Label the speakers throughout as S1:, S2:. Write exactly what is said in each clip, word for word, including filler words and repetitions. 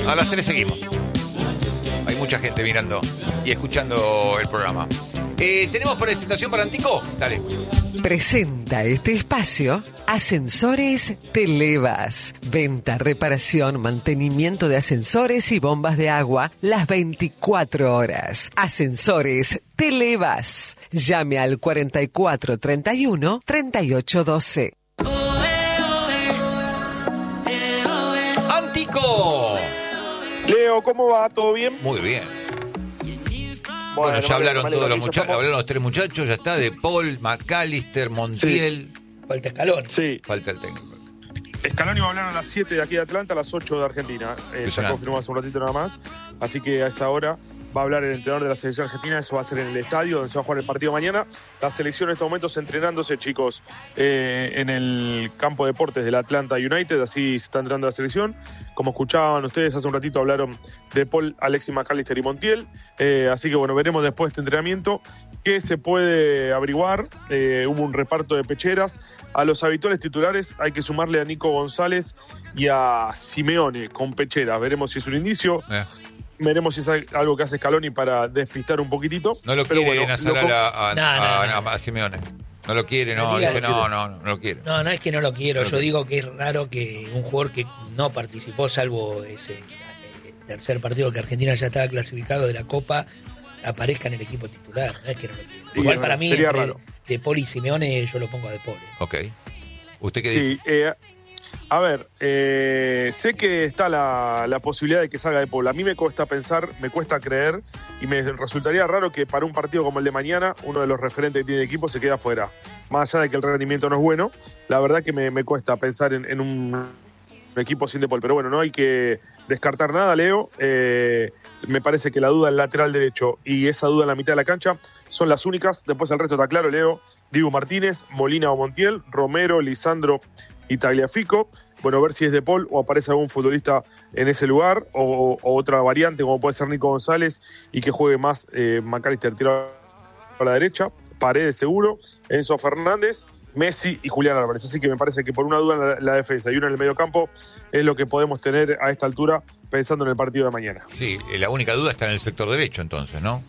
S1: A las tres seguimos. Hay mucha gente mirando y escuchando el programa. Eh, ¿Tenemos presentación para Antico? Dale.
S2: Presenta este espacio Ascensores Televas. Venta, reparación, mantenimiento de ascensores y bombas de agua las veinticuatro horas. Ascensores Televas. Llame al cuarenta y cuatro treinta y uno treinta y ocho doce.
S1: ¡Antico!
S3: Leo, ¿cómo va? ¿Todo bien?
S1: Muy bien.
S3: Bueno,
S1: Bueno, ya
S3: no,
S1: hablaron
S3: no,
S1: todos
S3: no,
S1: los
S3: no,
S1: muchachos,
S3: no,
S1: hablaron los tres muchachos, ya está, de Paul, McAllister, Montiel.
S4: Falta Scaloni.
S3: Sí.
S1: Falta el técnico.
S3: Scaloni va a hablar a las siete de aquí de Atlanta, a las ocho de Argentina. Eh, se confirmó hace un ratito nada más. Así que a esa hora va a hablar el entrenador de la selección argentina. Eso va a ser en el estadio donde se va a jugar el partido mañana. La selección en estos momentos entrenándose, chicos, eh, en el campo de deportes del Atlanta United. Así se está entrenando la selección. Como escuchaban ustedes, hace un ratito hablaron de Paul, Alexis McAllister y Montiel. Eh, así que bueno, veremos después de este entrenamiento qué se puede averiguar. Eh, hubo un reparto de pecheras. A los habituales titulares hay que sumarle a Nico González y a Simeone con pecheras. Veremos si es un indicio. Eh. Veremos si es algo que hace Scaloni para despistar un poquitito.
S1: No lo
S3: pero
S1: quiere
S3: bueno,
S1: Nazar
S3: lo...
S1: a, a,
S4: no,
S1: a,
S4: no, no.
S1: a, a Simeone. No lo quiere, no, dice, no, no, no, no lo quiere.
S4: No, no es que no lo quiero.
S1: No
S4: Yo
S1: lo
S4: digo que es raro que un jugador que no participó, salvo ese tercer partido que Argentina ya estaba clasificado de la Copa, aparezca en el equipo titular. No es que no lo quiero. Igual
S3: sí,
S4: para mí,
S3: sería
S4: entre
S3: raro.
S4: De Paul y Simeone, yo lo pongo a De Paul.
S1: Ok. ¿Usted qué dice?
S3: Sí, eh, a ver, eh, sé que está la, la posibilidad de que salga De Paul. A mí me cuesta pensar, me cuesta creer y me resultaría raro que para un partido como el de mañana uno de los referentes que tiene el equipo se quede afuera. Más allá de que el rendimiento no es bueno, la verdad que me, me cuesta pensar en, en un, un equipo sin De Paul. Pero bueno, no hay que descartar nada, Leo. Eh, me parece que la duda en el lateral derecho y esa duda en la mitad de la cancha son las únicas. Después el resto está claro, Leo. Diego Martínez, Molina o Montiel, Romero, Lisandro y Tagliafico. Bueno, ver si es De Paul o aparece algún futbolista en ese lugar o, o otra variante como puede ser Nico González y que juegue más eh, McAllister tirado a la derecha, Paredes seguro, Enzo Fernández, Messi y Julián Álvarez. Así que me parece que por una duda en la, la defensa y una en el medio campo es lo que podemos tener a esta altura pensando en el partido de mañana.
S1: Sí, la única duda está en el sector derecho entonces, ¿no?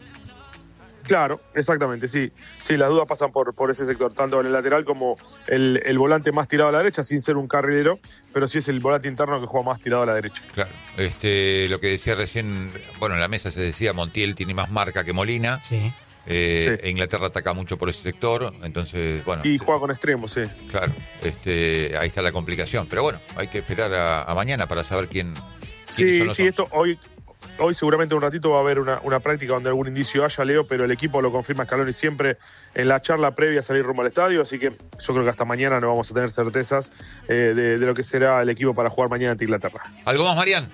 S3: Claro, exactamente, sí. Sí, las dudas pasan por, por ese sector, tanto en el lateral como el, el volante más tirado a la derecha, sin ser un carrilero, pero sí es el volante interno que juega más tirado a la derecha.
S1: Claro, este, lo que decía recién, bueno, en la mesa se decía, Montiel tiene más marca que Molina.
S4: Sí.
S1: Eh,
S3: Sí.
S1: Inglaterra ataca mucho por ese sector, entonces, bueno.
S3: Y juega con extremos, sí.
S1: Claro, este, ahí está la complicación. Pero bueno, hay que esperar a, a mañana para saber quién.
S3: Sí,
S1: son los
S3: sí, esto hoy, hoy seguramente un ratito va a haber una, una práctica donde algún indicio haya, Leo, pero el equipo lo confirma Scaloni siempre en la charla previa a salir rumbo al estadio, así que yo creo que hasta mañana no vamos a tener certezas eh, de, de lo que será el equipo para jugar mañana ante Inglaterra.
S1: ¿Algo más, Marian?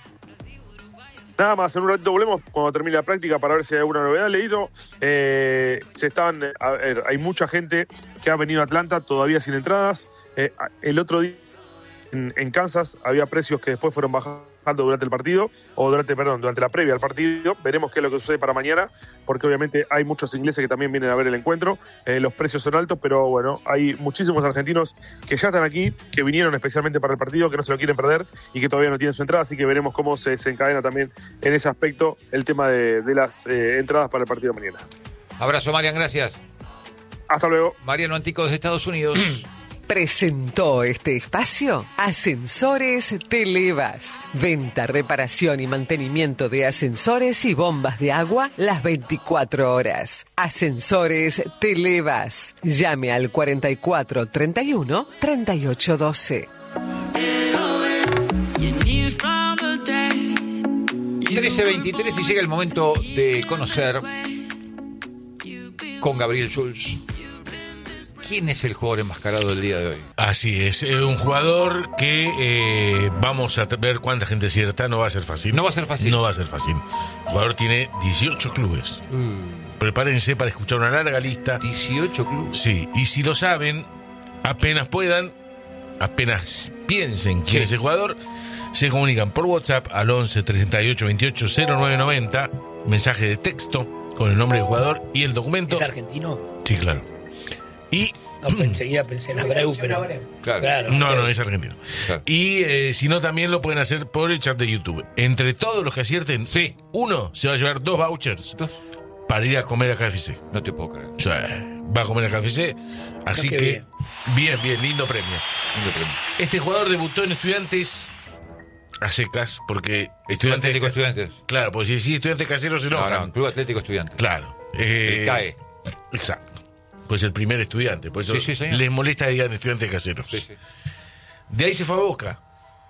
S3: Nada más, en un ratito volvemos cuando termine la práctica para ver si hay alguna novedad. Leído, eh, se están, a ver, hay mucha gente que ha venido a Atlanta todavía sin entradas. Eh, el otro día en, en Kansas había precios que después fueron bajando durante el partido, o durante, perdón, durante la previa al partido. Veremos qué es lo que sucede para mañana, porque obviamente hay muchos ingleses que también vienen a ver el encuentro. Eh, los precios son altos, pero bueno, hay muchísimos argentinos que ya están aquí, que vinieron especialmente para el partido, que no se lo quieren perder y que todavía no tienen su entrada, así que veremos cómo se desencadena también en ese aspecto el tema de, de las eh, entradas para el partido de mañana.
S1: Abrazo, Marian, gracias.
S3: Hasta luego.
S1: Mariano Antico desde Estados Unidos.
S2: Presentó este espacio Ascensores Televas. Venta, reparación y mantenimiento de ascensores y bombas de agua las veinticuatro horas. Ascensores Televas. Llame al cuarenta y cuatro treinta y uno treinta y ocho doce.
S1: trece veintitrés y llega el momento de conocer con Gabriel Schulz quién es el jugador enmascarado del día de hoy.
S5: Así es, eh, un jugador que eh, vamos a ver cuánta gente cierta. No va a ser fácil.
S1: No va a ser fácil.
S5: No va a ser fácil. El jugador tiene dieciocho clubes. Mm. Prepárense para escuchar una larga lista.
S1: dieciocho clubes.
S5: Sí, y si lo saben, apenas puedan, apenas piensen quién sí. es el jugador, se comunican por WhatsApp al once treinta y ocho veintiocho cero nueve noventa, mensaje de texto con el nombre del jugador y el documento.
S4: ¿Es argentino?
S5: Sí, claro. Y
S4: No, pues, enseguida pensé en Abreu, pero...
S1: Claro.
S4: claro
S5: No,
S4: claro.
S5: no, es argentino.
S1: Claro.
S5: Y eh, si no, también lo pueden hacer por el chat de YouTube. Entre todos los que acierten,
S1: Sí.
S5: uno se va a llevar dos vouchers
S1: Dos.
S5: para ir a comer a K F C.
S1: No te puedo creer.
S5: O sea, va a comer a K F C. Así
S4: qué
S5: que,
S4: bien.
S5: bien, bien, lindo premio.
S1: Lindo premio.
S5: Este jugador debutó en Estudiantes a secas, porque Estudiantes...
S1: Atlético Estudiantes.
S5: Claro, porque si decís Estudiantes Caseros se
S1: No,
S5: enojan.
S1: no, Club Atlético Estudiantes.
S5: Claro. Eh,
S1: El C A E.
S5: Exacto. Pues el primer estudiante. Por eso
S1: Sí, sí, señor.
S5: les molesta que digan Estudiantes Caseros.
S1: Sí, sí.
S5: De ahí se fue a Boca.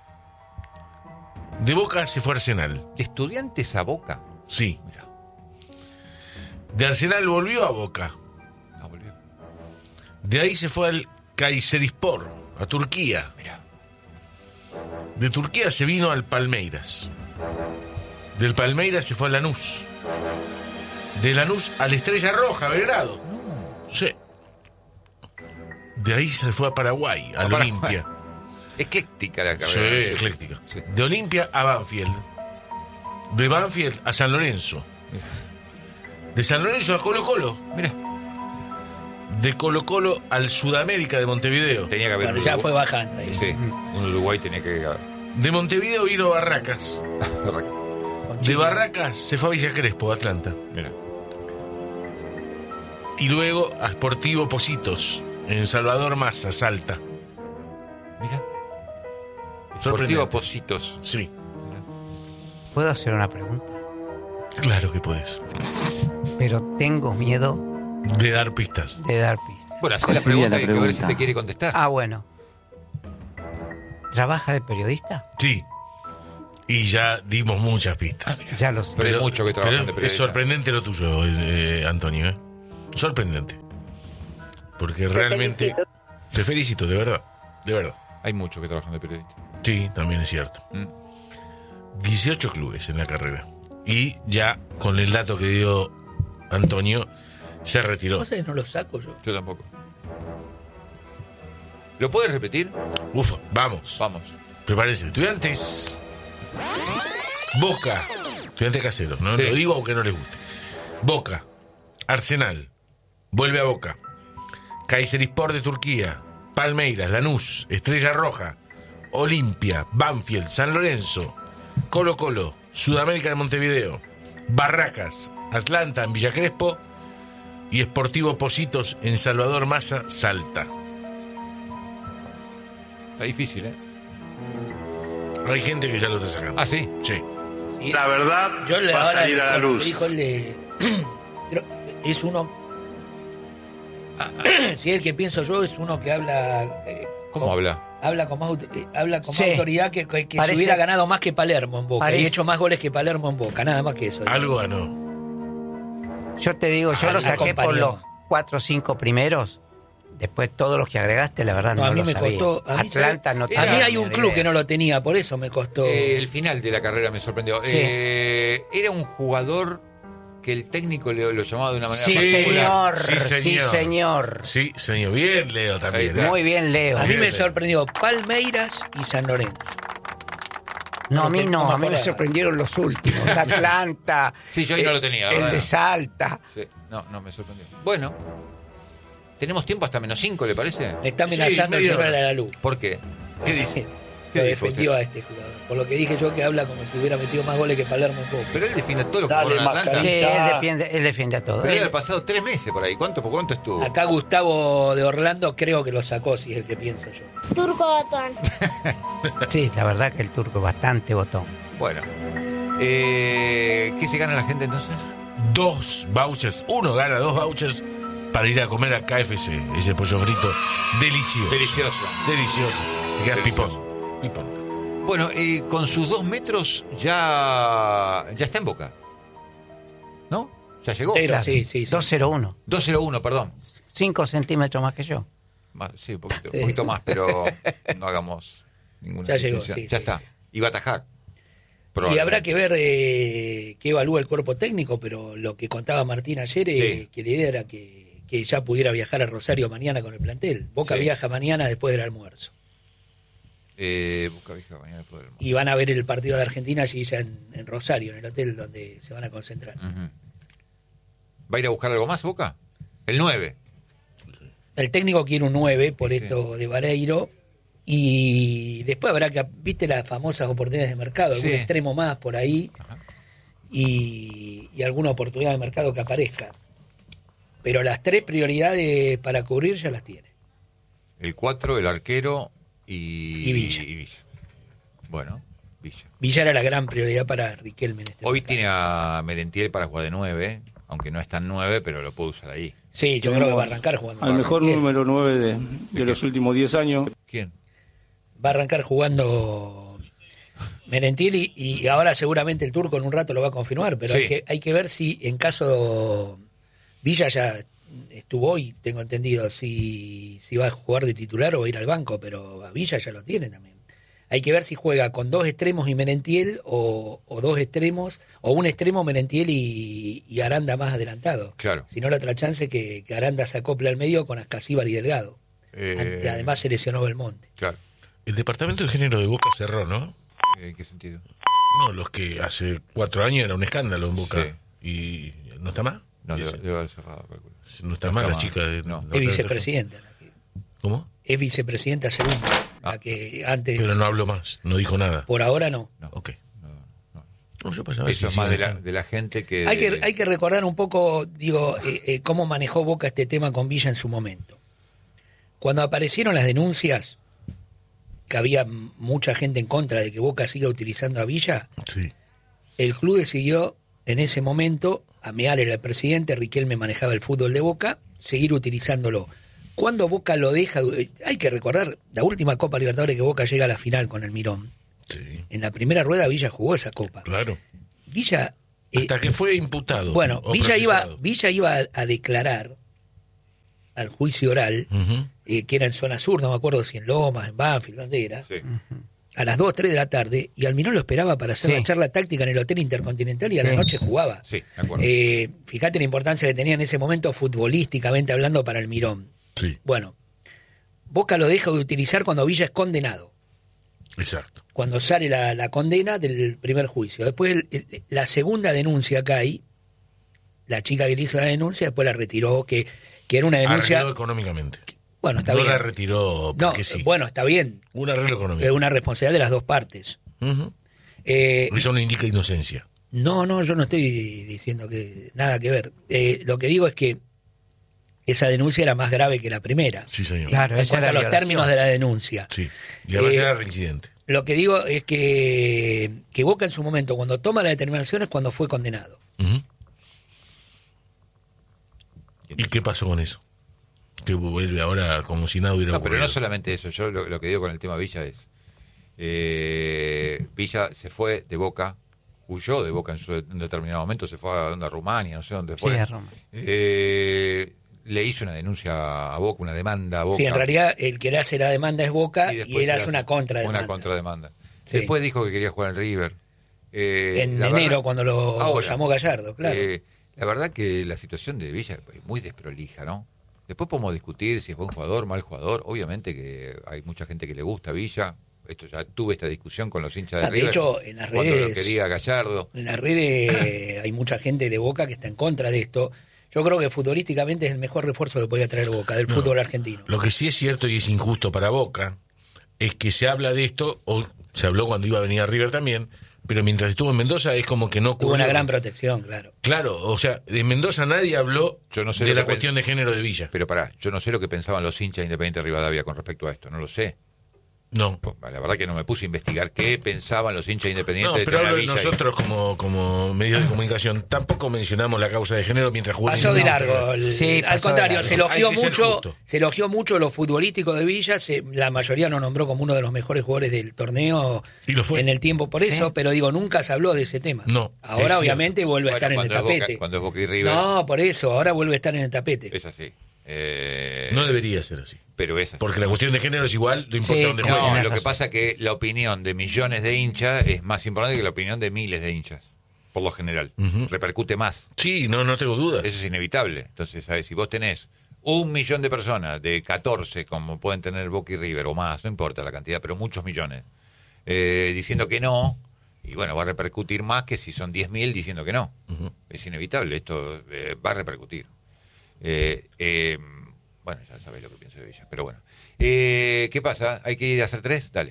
S5: De Boca se fue a Arsenal.
S1: ¿De Estudiantes a Boca?
S5: Sí.
S1: Mira.
S5: De Arsenal volvió a Boca.
S1: Ah, volvió.
S5: De ahí se fue al Kayserispor, a Turquía.
S1: Mira.
S5: De Turquía se vino al Palmeiras. Del Palmeiras se fue a Lanús. De Lanús a la Estrella Roja, Belgrado. Sí. De ahí se fue a Paraguay, al
S1: A Paraguay.
S5: Olimpia.
S1: Ecléctica la
S5: Sí,
S1: carrera.
S5: ecléctica.
S1: Sí.
S5: De Olimpia a Banfield. De Banfield a San Lorenzo.
S1: Mira.
S5: De San Lorenzo a Colo Colo.
S1: Mira.
S5: De Colo Colo al Sudamérica de Montevideo.
S1: Tenía que haber
S4: Bueno,
S1: un
S4: ya
S1: Uruguay.
S4: fue bajando ahí.
S1: Sí, un Uruguay tenía que haber.
S5: De Montevideo vino a Barracas.
S4: Con
S5: De
S4: Chile.
S5: Barracas se fue a Villa Crespo, Atlanta.
S1: Mira.
S5: Y luego a Sportivo Positos, en Salvador Massa, Salta.
S1: Mira.
S5: Sorprendente.
S1: Deportivo Positos.
S5: Sí,
S6: ¿Puedo hacer una pregunta?
S5: claro que puedes.
S6: Pero tengo miedo
S5: De dar pistas.
S6: de dar pistas.
S1: Bueno, hace
S7: ¿Cuál
S1: la
S7: sería
S1: pregunta
S7: la
S1: y hay que ver si
S7: pregunta?
S1: te quiere contestar.
S6: Ah, bueno. ¿Trabaja de periodista?
S5: Sí. Y ya dimos muchas pistas.
S6: Ya lo sé.
S1: Pero hay mucho que trabajan de
S5: es
S1: periodista.
S5: sorprendente lo tuyo, eh, Antonio. ¿eh? Sorprendente. Porque realmente... Te felicito, de verdad. De verdad.
S1: Hay mucho que trabajan de periodista.
S5: Sí, también es cierto.
S1: Mm.
S5: dieciocho clubes en la carrera. Y ya con el dato que dio Antonio, se retiró.
S4: ¿Vos sabés? No lo saco yo.
S1: Yo tampoco. ¿Lo puedes repetir?
S5: Uf, vamos.
S1: Vamos.
S5: Prepárense. Estudiantes. Boca. Estudiantes caseros, ¿no?
S1: Sí.
S5: Lo digo aunque no les guste. Boca. Arsenal. Vuelve a Boca. Kayserispor de Turquía. Palmeiras, Lanús, Estrella Roja, Olimpia, Banfield, San Lorenzo, Colo Colo, Sudamérica de Montevideo, Barracas, Atlanta en Villa Crespo y Sportivo Positos en Salvador Massa, Salta.
S1: Está difícil, ¿eh?
S5: Hay gente que ya lo está sacando.
S1: Ah, sí.
S5: Sí.
S4: Y
S8: La verdad
S4: yo le
S8: va a
S4: ahora
S8: salir a la
S4: cuando
S8: luz.
S4: dijo el de... creo- es uno... Si el que pienso yo es uno que habla... eh,
S1: ¿Cómo
S4: con-
S1: habla?
S4: Habla con más, aut- eh, habla con
S6: Sí.
S4: más autoridad que, que, que si
S6: Parece-
S4: hubiera ganado más que Palermo en Boca.
S6: Parece-
S4: Y hecho más goles que Palermo en Boca. Nada más que eso.
S5: Algo ganó.
S6: Yo te digo, yo
S4: Ah,
S6: lo saqué por
S4: acompañó.
S6: los cuatro o cinco primeros. Después todos los que agregaste, la verdad,
S4: No,
S6: no,
S4: a mí
S6: lo
S4: me
S6: sabía.
S4: costó... A mí,
S6: Atlanta no
S4: a mí
S6: tenía
S4: hay un
S6: ni
S4: club
S6: idea.
S4: que no lo tenía, por eso me costó...
S1: Eh, el final de la carrera me sorprendió.
S6: Sí.
S1: Eh, era un jugador que el técnico le- lo llamaba de una manera
S6: Sí,
S1: particular.
S6: señor.
S5: Sí,
S6: Sí,
S5: señor.
S6: señor.
S5: Sí, señor. Bien, Leo también.
S1: Ahí
S5: ¿eh?
S6: Muy bien, Leo.
S4: A mí me
S5: Bien.
S4: sorprendió Palmeiras y San Lorenzo.
S6: No, a
S4: No
S6: mí
S4: te- no
S6: no,
S4: me
S6: a mí me
S4: acordaba.
S6: sorprendieron los últimos. Atlanta.
S1: Sí, yo ahí no lo tenía, la
S6: El
S1: verdad.
S6: de Salta.
S1: Sí, no, no me sorprendió. Bueno, tenemos tiempo hasta menos cinco, ¿le parece?
S4: Está
S5: Sí,
S4: amenazando el
S5: media
S4: señor
S5: hora.
S4: a la luz.
S1: ¿Por qué? ¿Qué dice?
S4: Lo
S1: ¿Qué dijo
S4: defendió
S1: usted?
S4: a este jugador. Por lo que dije yo que habla como si hubiera metido más goles que Palermo en Boca.
S1: Pero él defiende a todos los
S8: Dale,
S1: jugadores en Atlanta.
S6: Sí,
S8: Ahí
S6: él
S8: está.
S6: defiende, él defiende a todos.
S1: Pero él
S6: Él-
S1: ha pasado tres meses por ahí. ¿Cuánto, por cuánto estuvo?
S4: Acá Gustavo de Orlando creo que lo sacó, si es el que pienso yo.
S9: Turco Botón.
S6: Sí, la verdad que el turco es bastante botón.
S1: Bueno. Eh, ¿Qué se gana la gente entonces?
S5: Dos vouchers. Uno gana dos vouchers para ir a comer a K F C. Ese pollo frito delicioso.
S1: Delicioso.
S5: Delicioso. Te quedas
S1: Delicioso.
S5: pipón. Pipón.
S1: Bueno, eh, con sus dos metros ya, ya está en Boca. ¿No? Ya llegó.
S4: Pero
S6: Claro.
S4: sí, sí, sí.
S6: dos cero uno.
S1: dos cero uno, perdón.
S6: cinco centímetros más que yo.
S1: Más, sí, un poquito, un poquito más, pero no hagamos ninguna
S4: Ya llegó,
S1: distinción.
S4: sí,
S1: Ya
S4: sí,
S1: está. Y va a atajar.
S4: Y habrá que ver eh, qué evalúa el cuerpo técnico, pero lo que contaba Martín ayer, eh,
S1: Sí.
S4: que la idea era que, que ya pudiera viajar a Rosario mañana con el plantel. Boca
S1: Sí.
S4: viaja mañana después del almuerzo.
S1: Eh, Boca Vieja, mañana después del
S4: Y van a ver el partido de Argentina allí ya en, en Rosario, en el hotel donde se van a concentrar.
S1: Ujú. ¿Va a ir a buscar algo más, Boca? El nueve.
S4: El técnico quiere un nueve por
S1: Sí.
S4: esto de Vareiro. Y después habrá que, viste las famosas oportunidades de mercado, algún
S1: Sí.
S4: extremo más por ahí
S1: Ajá.
S4: y, y alguna oportunidad de mercado que aparezca. Pero las tres prioridades para cubrir ya las tiene.
S1: El cuatro, el arquero y,
S4: Y Villa.
S1: y Villa. Bueno, Villa.
S4: Villa era la gran prioridad para Riquelme en este
S1: Hoy
S4: mercado.
S1: tiene a Merentiel para jugar de nueve, aunque no es tan nueve, pero lo puede usar ahí.
S4: Sí, yo creo que va a arrancar jugando.
S7: Al mejor
S4: Bien.
S7: número nueve de, de los últimos diez años.
S1: ¿Quién?
S4: Va a arrancar jugando Merentiel y, y ahora seguramente el turco en un rato lo va a confirmar, pero
S1: Sí.
S4: hay, que, hay que ver si en caso Villa ya estuvo hoy, tengo entendido, si, si va a jugar de titular o va a ir al banco, pero a Villa ya lo tiene también. Hay que ver si juega con dos extremos y Merentiel o, o dos extremos, o un extremo Merentiel y, y Aranda más adelantado.
S1: Claro.
S4: Si no, la otra chance que, que Aranda se acople al medio con Ascasíbar y Delgado.
S1: Eh,
S4: Ante- Además se lesionó Belmonte.
S1: Claro.
S5: El departamento de género de Boca cerró, ¿no?
S1: ¿En qué sentido?
S5: No, los que hace cuatro años era un escándalo en Boca.
S1: Sí.
S5: ¿Y no está más?
S1: No,
S5: Y
S1: debe,
S5: ese-
S1: debe haber cerrado, calculo.
S5: no está
S1: no
S5: más
S1: está
S5: la
S1: más.
S5: chica de...
S1: No.
S5: la
S4: Es
S5: otra-
S4: vicepresidenta. la que-
S5: ¿Cómo?
S4: Es vicepresidenta segunda.
S1: Ah.
S4: La que antes,
S5: Pero no habló más, no dijo nada.
S4: por ahora no.
S1: No.
S5: Ok.
S1: No, no.
S5: No, yo pensaba
S1: Eso
S5: si
S1: es más
S5: sí,
S1: de la,
S5: no.
S1: de la gente que...
S4: Hay que, hay que recordar un poco, digo, eh, eh, cómo manejó Boca este tema con Villa en su momento. Cuando aparecieron las denuncias, que había m- mucha gente en contra de que Boca siga utilizando a Villa,
S5: Sí.
S4: el club decidió en ese momento, Ameal era el presidente, Riquelme manejaba el fútbol de Boca, seguir utilizándolo. Cuando Boca lo deja, eh, hay que recordar, la última Copa Libertadores que Boca llega a la final con el Mirón,
S5: Sí,
S4: en la primera rueda Villa jugó esa Copa.
S5: claro.
S4: Villa... eh,
S5: Hasta que fue imputado.
S4: bueno,
S5: o
S4: Villa iba,
S5: procesado.
S4: Villa iba a, a declarar al juicio oral,
S5: Ujú.
S4: eh, que era en zona sur, no me acuerdo si en Lomas, en Banfield, dónde era,
S1: Sí.
S4: a las dos, tres de la tarde, y Almirón lo esperaba para hacer
S6: Sí.
S4: la charla táctica en el Hotel Intercontinental y a la
S6: Sí.
S4: noche jugaba.
S1: Sí, de acuerdo.
S4: Eh, fíjate la importancia que tenía en ese momento futbolísticamente hablando para Almirón.
S5: Sí,
S4: Bueno, Boca lo deja de utilizar cuando Villa es condenado,
S5: exacto.
S4: cuando sale la, la condena del primer juicio. Después el- el- la segunda denuncia que hay, la chica que le hizo la denuncia, después la retiró, que, que era una denuncia...
S5: Arregló económicamente.
S4: Bueno, está
S5: no
S4: bien.
S5: la retiró
S4: No,
S5: porque sí.
S4: bueno, está bien.
S5: Un arreglo
S4: Es
S5: económico.
S4: una responsabilidad de las dos partes.
S5: Ujú.
S4: Eh,
S5: Eso no indica inocencia.
S4: no, no, yo no estoy diciendo que nada que ver. Eh, lo que digo es que esa denuncia era más grave que la primera.
S5: Sí, señor.
S6: Claro,
S4: En
S6: esa
S4: cuanto
S6: era
S4: a los
S6: violación.
S4: términos de la denuncia.
S5: Sí. Y además
S4: Eh,
S5: era reincidente.
S4: Lo que digo es que, que Boca en su momento, cuando toma la determinación, es cuando fue condenado.
S5: Ujú. ¿Y qué pasó con eso? Que vuelve ahora como si nada hubiera
S1: No, pero no
S5: ocurrido.
S1: solamente eso. Yo lo, lo que digo con el tema Villa es... eh, Villa se fue de Boca, huyó de Boca en su en determinado momento, se fue a, ¿dónde? A Rumania, no sé dónde fue.
S6: Sí, a Roma.
S1: Eh, le hizo una denuncia a Boca, una demanda a Boca.
S4: Sí, en realidad el que le hace la demanda es Boca y,
S1: después
S4: él
S1: se
S4: hace
S1: hace
S4: una contrademanda.
S1: Una contrademanda.
S4: Sí.
S1: Después dijo que quería jugar en River. Eh,
S4: En
S1: la
S4: enero,
S1: verdad-
S4: cuando lo
S1: Ahora,
S4: llamó Gallardo, claro.
S1: eh, la verdad que la situación de Villa es muy desprolija, ¿no? Después podemos discutir si es buen jugador, mal jugador. Obviamente que hay mucha gente que le gusta a Villa. Esto ya tuve esta discusión con los hinchas de
S4: Ah, de
S1: River.
S4: hecho, en las
S1: cuando
S4: redes-
S1: lo quería Gallardo.
S4: En las redes hay mucha gente de Boca que está en contra de esto. Yo creo que futbolísticamente es el mejor refuerzo que podía traer Boca, del
S5: No.
S4: fútbol argentino.
S5: Lo que sí es cierto y es injusto para Boca es que se habla de esto, o se habló cuando iba a venir a River también, pero mientras estuvo en Mendoza es como que no ocurrió.
S4: Tuvo una gran protección, claro.
S5: Claro, o sea, de Mendoza nadie habló
S1: Yo no sé
S5: de
S1: lo
S5: la
S1: que
S5: cuestión de género de Villa.
S1: Pero pará, yo no sé lo que pensaban los hinchas de Independiente Rivadavia con respecto a esto. No lo sé.
S5: No.
S1: La verdad que no me puse a investigar qué pensaban los hinchas de Independiente
S5: No,
S1: de
S5: pero
S1: tener a
S5: hablo de
S1: Villa y-
S5: nosotros como, como medios de comunicación. Tampoco mencionamos la causa de género mientras jugó.
S4: Pasó de
S5: ningún
S4: largo.
S5: otro.
S4: el-
S6: Sí,
S4: al
S6: pasó
S4: contrario,
S6: de
S4: se
S6: largo.
S4: elogió
S5: Hay que ser
S4: mucho,
S5: justo.
S4: se elogió mucho lo futbolístico de Villa, se- la mayoría lo nombró como uno de los mejores jugadores del torneo
S5: Y lo fue.
S4: en el tiempo por eso,
S6: Sí.
S4: pero digo, nunca se habló de ese tema.
S5: No, es
S4: Ahora
S5: cierto.
S4: obviamente vuelve a
S1: Bueno,
S4: estar en el
S1: cuando es Boca-
S4: tapete.
S1: cuando es Boca y River.
S4: No, por eso, ahora vuelve a estar en el tapete.
S1: Es así. Eh,
S5: No debería ser así.
S1: Pero es así.
S5: Porque la cuestión de género es igual, no importa
S6: Sí,
S5: dónde
S6: no,
S5: juegue.
S1: No,
S6: Tenés
S1: lo que
S6: razón.
S1: pasa es que la opinión de millones de hinchas es más importante que la opinión de miles de hinchas, por lo general.
S5: Ujú.
S1: Repercute más.
S5: Sí, no, no tengo dudas.
S1: Eso es inevitable. Entonces, ¿sabes? Si vos tenés un millón de personas, de catorce, como pueden tener Boca y River, o más, no importa la cantidad, pero muchos millones, eh, diciendo que no, y bueno, va a repercutir más que si son diez mil diciendo que no.
S5: Ujú.
S1: Es inevitable, esto eh, va a repercutir. Eh, eh, Bueno, ya sabés lo que pienso de Villa, pero bueno. Eh, ¿Qué pasa? ¿Hay que ir a hacer tres? Dale.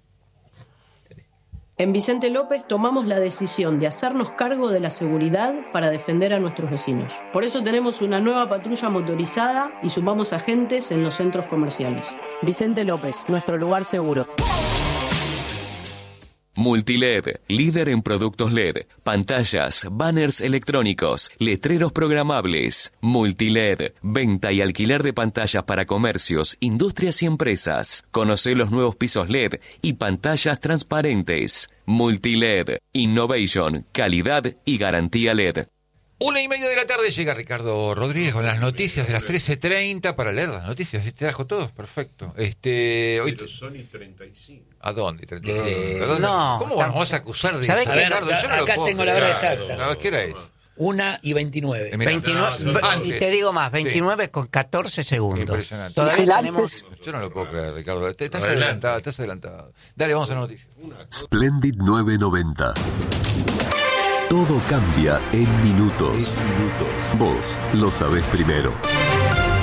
S8: En Vicente López tomamos la decisión de hacernos cargo de la seguridad para defender a nuestros vecinos. Por eso tenemos una nueva patrulla motorizada y sumamos agentes en los centros comerciales. Vicente López, nuestro lugar seguro.
S9: Multiled, líder en productos L E D, pantallas, banners electrónicos, letreros programables. Multiled, venta y alquiler de pantallas para comercios, industrias y empresas. Conoce los nuevos pisos L E D y pantallas transparentes. Multiled, innovation, calidad y garantía L E D.
S1: Una y media de la tarde llega Ricardo Rodríguez con las noticias de las trece treinta para leer las noticias. ¿Te trajo todos? Perfecto. Este, hoy
S10: Pero Sony treinta y cinco.
S1: ¿A dónde? treinta y cinco. ¿A dónde?
S6: No,
S1: ¿Cómo nos vas a acusar de
S6: ¿Sabe qué?
S1: Ricardo? Yo no lo
S4: Acá
S1: puedo
S4: tengo la
S1: creer.
S4: hora exacta.
S1: No, ¿qué hora es?
S4: Una y veintinueve.
S1: Eh, mirá,
S6: veintinueve,
S10: no,
S6: y
S1: antes.
S6: te digo más, veintinueve
S1: Sí.
S6: con catorce segundos.
S1: Impresionante.
S6: Todavía tenemos...
S1: Yo no lo puedo creer, Ricardo. Te- Estás
S5: Adelante.
S1: adelantado, estás adelantado. Dale, vamos a la noticia.
S11: Splendid novecientos noventa. Todo cambia en minutos. Vos lo sabés primero.